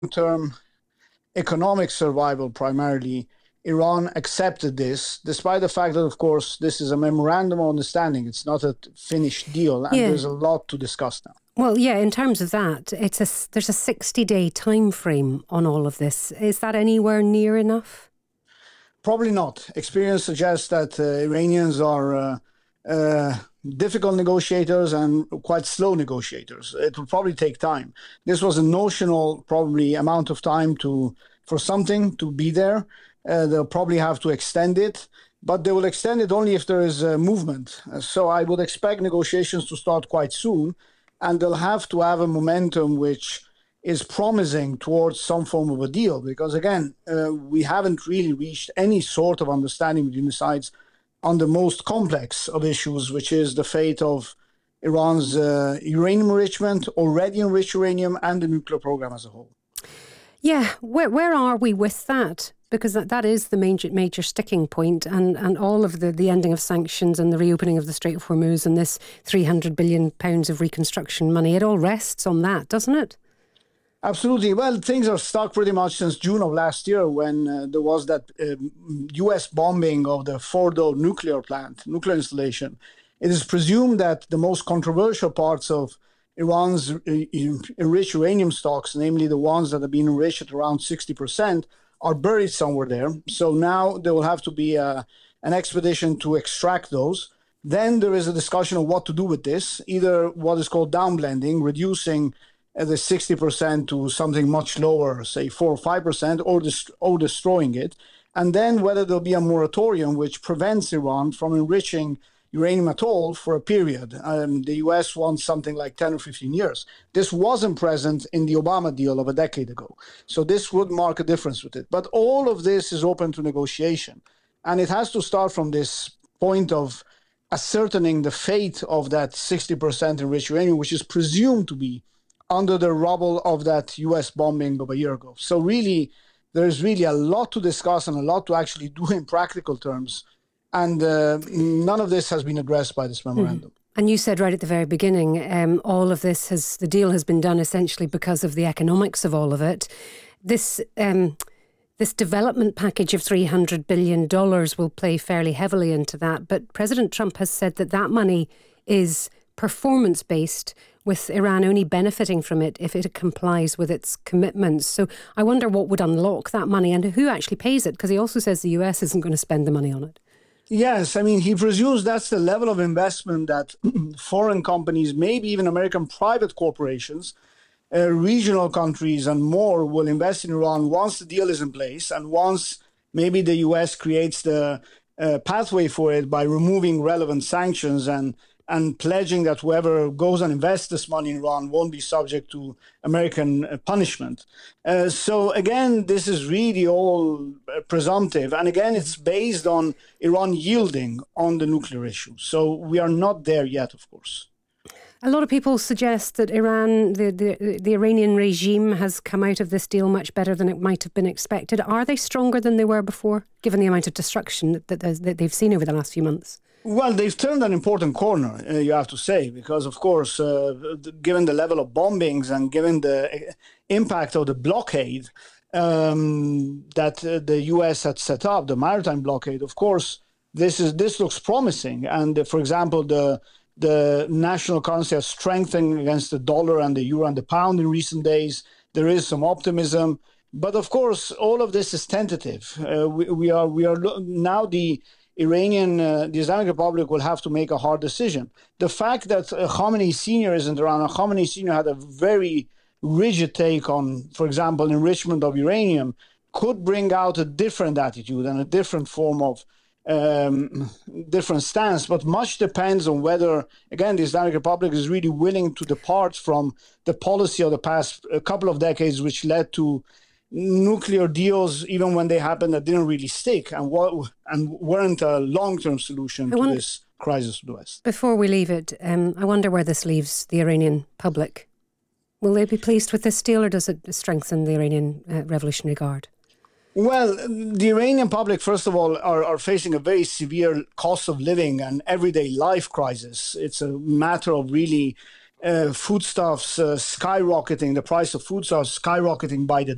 term economic survival primarily, Iran accepted this, despite the fact that, of course, this is a memorandum of understanding. It's not a finished deal, and Yeah. there's a lot to discuss now. Well, yeah, in terms of that, there's a 60-day time frame on all of this. Is that anywhere near enough? Probably not. Experience suggests that Iranians are difficult negotiators and quite slow negotiators. It will probably take time. This was a notional, probably, amount of time for something to be there. They'll probably have to extend it, but they will extend it only if there is movement. So I would expect negotiations to start quite soon, and they'll have to have a momentum which is promising towards some form of a deal. Because again, we haven't really reached any sort of understanding between the sides on the most complex of issues, which is the fate of Iran's uranium enrichment, already enriched uranium, and the nuclear program as a whole. Yeah, where are we with that? Because that is the major sticking point, and all of the ending of sanctions and the reopening of the Strait of Hormuz and this £300 billion of reconstruction money, it all rests on that, doesn't it? Absolutely. Well, things are stuck pretty much since June of last year, when there was that U.S. bombing of the Fordo nuclear installation. It is presumed that the most controversial parts of Iran's enriched uranium stocks, namely the ones that have been enriched at around 60%, are buried somewhere there. So now there will have to be an expedition to extract those. Then there is a discussion of what to do with this, either what is called downblending, reducing the 60% to something much lower, say 4 or 5%, or destroying it. And then whether there'll be a moratorium which prevents Iran from enriching uranium at all for a period. The US wants something like 10 or 15 years. This wasn't present in the Obama deal of a decade ago. So this would mark a difference with it. But all of this is open to negotiation. And it has to start from this point of ascertaining the fate of that 60% enriched uranium, which is presumed to be under the rubble of that US bombing of a year ago. So really, there's really a lot to discuss and a lot to actually do in practical terms. And none of this has been addressed by this memorandum. And you said right at the very beginning, all of this the deal has been done essentially because of the economics of all of it. This development package of $300 billion will play fairly heavily into that. But President Trump has said that money is performance-based, with Iran only benefiting from it if it complies with its commitments. So I wonder what would unlock that money and who actually pays it, because he also says the US isn't going to spend the money on it. Yes, I mean, he presumes that's the level of investment that foreign companies, maybe even American private corporations, regional countries and more will invest in Iran once the deal is in place, and once maybe the US creates the pathway for it by removing relevant sanctions and pledging that whoever goes and invests this money in Iran won't be subject to American punishment. So again, this is really all presumptive. And again, it's based on Iran yielding on the nuclear issue. So we are not there yet, of course. A lot of people suggest that Iran, the Iranian regime, has come out of this deal much better than it might have been expected. Are they stronger than they were before, given the amount of destruction that they've seen over the last few months? Well, they've turned an important corner, you have to say, because, of course, given the level of bombings and given the impact of the blockade that the U.S. had set up, the maritime blockade, of course, this looks promising. And, for example, the national currency has strengthened against the dollar and the euro and the pound in recent days. There is some optimism. But, of course, all of this is tentative. We are now the Islamic Republic will have to make a hard decision. The fact that Khamenei Sr. isn't around, and Khamenei Sr. had a very rigid take on, for example, enrichment of uranium, could bring out a different attitude and a different form of different stance. But much depends on whether, again, the Islamic Republic is really willing to depart from the policy of the past couple of decades, which led to nuclear deals, even when they happened, that didn't really stick and weren't a long-term solution to this crisis of the West. Before we leave it, I wonder where this leaves the Iranian public. Will they be pleased with this deal, or does it strengthen the Iranian Revolutionary Guard? Well, the Iranian public, first of all, are facing a very severe cost of living and everyday life crisis. It's a matter of really foodstuffs skyrocketing, the price of foodstuffs skyrocketing by the